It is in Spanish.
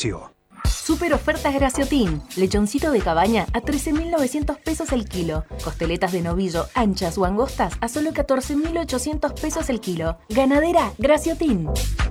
precio. Super ofertas Graciotin. Lechoncito de cabaña a 13.900 pesos el kilo. Costeletas de novillo anchas o angostas a solo 14.800 pesos el kilo. Ganadera Graciotin.